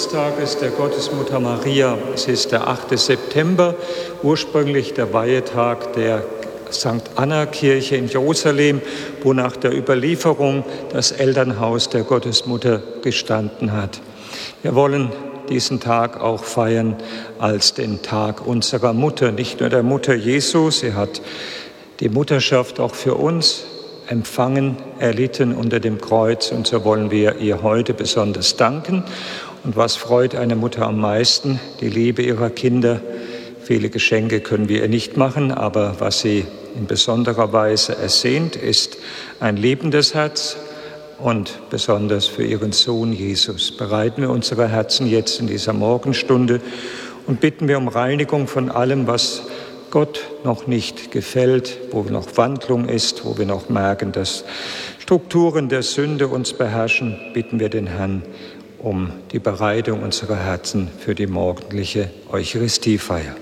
Geburtstages der Gottesmutter Maria. Es ist der 8. September, ursprünglich der Weihetag der St. Anna-Kirche in Jerusalem, wo nach der Überlieferung das Elternhaus der Gottesmutter gestanden hat. Wir wollen diesen Tag auch feiern als den Tag unserer Mutter, nicht nur der Mutter Jesu. Sie hat die Mutterschaft auch für uns empfangen, erlitten unter dem Kreuz, und so wollen wir ihr heute besonders danken. Und was freut eine Mutter am meisten? Die Liebe ihrer Kinder. Viele Geschenke können wir ihr nicht machen, aber was sie in besonderer Weise ersehnt, ist ein liebendes Herz und besonders für ihren Sohn Jesus. Bereiten wir unsere Herzen jetzt in dieser Morgenstunde und bitten wir um Reinigung von allem, was Gott noch nicht gefällt, wo noch Wandlung ist, wo wir noch merken, dass Strukturen der Sünde uns beherrschen. Bitten wir den Herrn um die Bereitung unserer Herzen für die morgendliche Eucharistiefeier.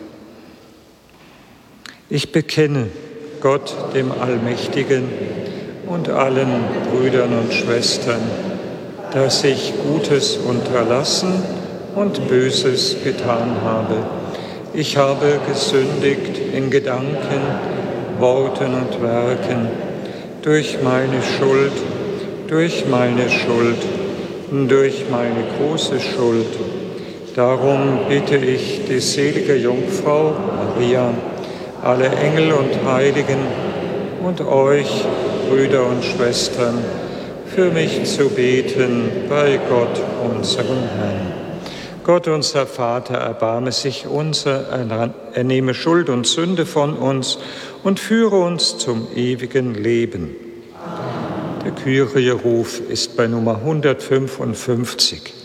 Ich bekenne Gott, dem Allmächtigen, und allen Brüdern und Schwestern, dass ich Gutes unterlassen und Böses getan habe. Ich habe gesündigt in Gedanken, Worten und Werken, durch meine Schuld, durch meine große Schuld. Darum bitte ich die selige Jungfrau Maria, alle Engel und Heiligen und euch, Brüder und Schwestern, für mich zu beten bei Gott, unserem Herrn. Gott, unser Vater, erbarme sich unser, er nehme Schuld und Sünde von uns und führe uns zum ewigen Leben. Der Kyrie-Ruf ist bei Nummer 155.